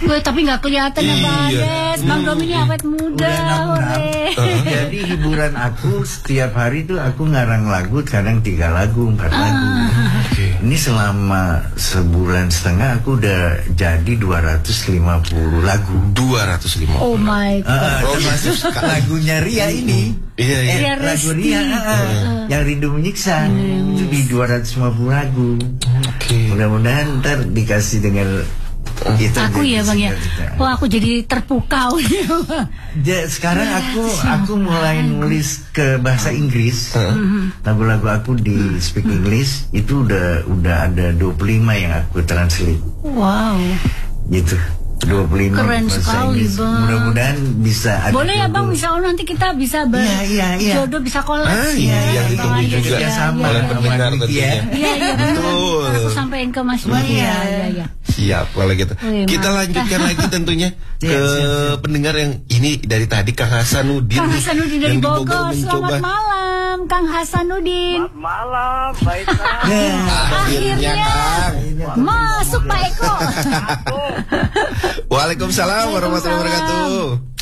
Gue tapi nggak kelihatan ya Bang Ades. Bang Domi ini awet muda. Jadi hiburan aku setiap hari tuh aku ngarang lagu, kadang 3 lagu, 4 lagu. Ini selama sebulan setengah aku udah jadi 250 lagu. 250. Oh my God. Termasuk lagunya Ria ini. Iya. Lagu Ria yang Rindu Menyiksa itu di 250 lagu. Mudah-mudahan ntar dikasih dengar gitu. Aku ya Bang ya. Wah aku jadi terpukau. Sekarang aku mulai nulis ke bahasa Inggris. Lagu-lagu aku di speak English itu udah ada 25 yang aku translate. Wow. Gitu. 25 keren sekali Inggris. Bang. Mudah-mudahan bisa ada. Boleh ya Bang, insya Allah nanti kita bisa jodoh bisa collab. Yang ditunggu juga sama oleh pendengar tentunya. Iya betul. Aku sampaikan ke Mas Bang. Iya. Siap kalau gitu. Kita lanjutkan lagi tentunya ke pendengar yang ini dari tadi Kang Hasanuddin. Kang Hasanuddin dari Bogor. Mencoba. Selamat malam Kang Hasanuddin. Selamat malam, Baik. Akhirnya masuk Pak Eko. Waalaikumsalam warahmatullahi wabarakatuh.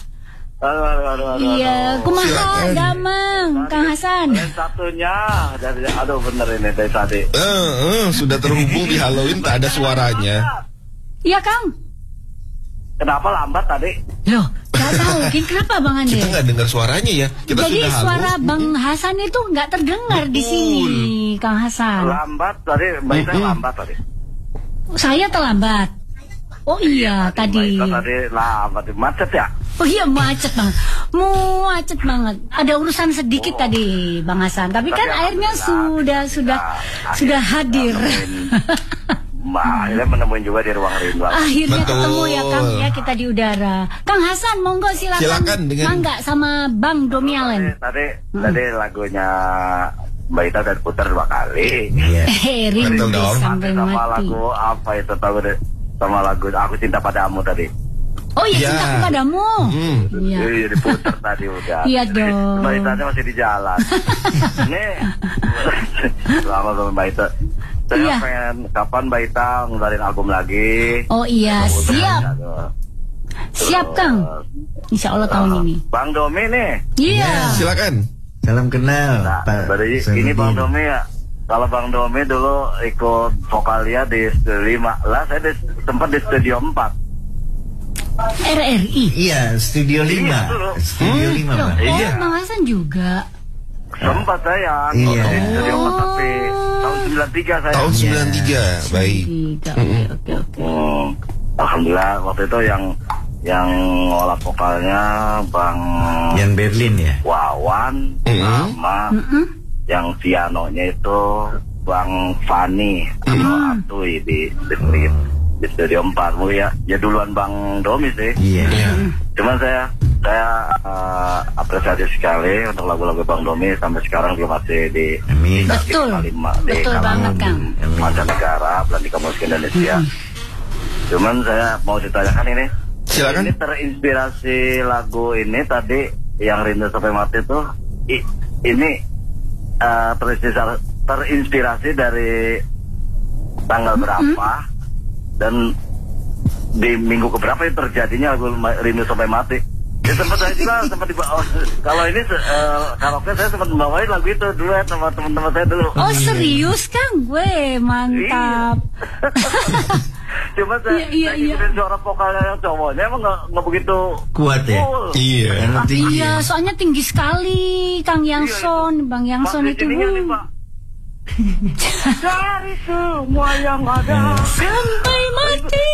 Iya, kumaha damang Kang Hasan. Yang satunya dari bener ini dari tadi. Sudah terhubung di Halloween tak ada suaranya. Iya Kang. Kenapa lambat tadi? Loh, gak tahu. Kenapa Bang Ande? Kita nggak dengar suaranya ya. Kita jadi sudah suara Bang Hasan itu nggak terdengar di sini, Kang Hasan. Lambat tadi, Mbak Ita lambat tadi. Saya terlambat. Oh iya tadi. Mbak Ita tadi lambat, macet ya? Oh iya macet Bang. Macet banget. Ada urusan sedikit tadi Bang Hasan. Tapi kan akhirnya sudah hadir. Mbak akhirnya menemuin juga di ruang rindu. Akhirnya ketemu ya Kang ya, kita di udara. Kang Hasan monggo silakan dengan mangga sama Bang Domi Allen. Tadi lagunya Mbak Ita udah putar 2 kali. Rindu sampai sama mati. lagu apa itu tahu deh? Sama lagu Aku Cinta Padamu tadi. Oh iya, Cinta Padamu. Iya diputar tadi udah. Iya dong. Mbak Ita masih di jalan. Ini selamat sama Mbak Ita. Saya pengen kapan Mbak Ita ngeluarin album lagi. Oh iya, siap. Siap Kang. Insya Allah tahun ini. Bang Domi nih. Iya. Silakan. Salam kenal. Nah, berarti ini Bang Domi ya. Kalau Bang Domi dulu ikut vokalia di Studio 5 lah, saya sempat di Studio 4. RRI. Iya, Studio 5. Studio 5 Bang. Iya. Bang Hasan juga. Sempat saya di Studio 4 tapi tahun 93 saya. Tahun 93, baik. Oke. Alhamdulillah waktu itu yang ngolah vokalnya Bang Yang Berlin ya. Wawan sama yang pianonya itu Bang Fani atau Atui di Studio 4 ya duluan Bang Domi sih. Cuman saya apresiasi sekali untuk lagu-lagu Bang Domi sampai sekarang juga masih di betul banget Kang mancanegara Pelantikan Musik Indonesia. Cuman saya mau ditanyakan ini. Silakan. Ini terinspirasi lagu ini tadi yang Rindu Sampai Mati tuh ini terinspirasi dari tanggal berapa dan di minggu keberapa itu terjadinya lagu Rindu Sampai Mati. Ya sempat saya juga kalau ini karaoke saya sempat membawain lagu itu duet sama teman-teman saya dulu. Oh serius Kang, gue mantap. Cuma saya ikutin suara vokalnya yang cowoknya emang nggak begitu kuat ya. Iya, soalnya tinggi sekali Kang Yangson, Bang Yangson itu. Dari semua yang ada sampai mati.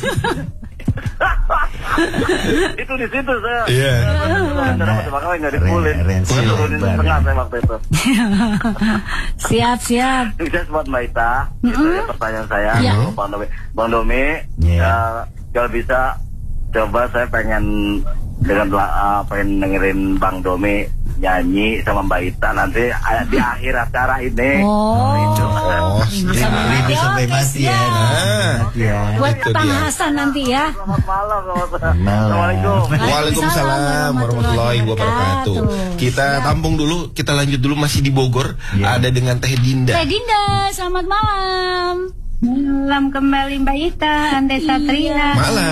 Itu di situ saya. Iya. Makanya nggak dipulin. Turunin setengah saya waktu itu. Siap. Sukses buat Mbak Ita. Itu ya pertanyaan saya. Bang Domi, kalau bisa coba saya pengen pengen dengerin Bang Domi nyanyi sama Mbak Ita nanti di akhir acara ini. Rindu sampai mati ya. Buat Kang Hasan nanti ya. Selamat malam. Assalamualaikum. Waalaikumsalam warahmatullahi wabarakatuh. Kita tampung dulu, kita lanjut dulu masih di Bogor. Ada dengan Teh Dinda. Teh Dinda, selamat malam. Malam kembali Mbak Ita, Ande Satria. Malam.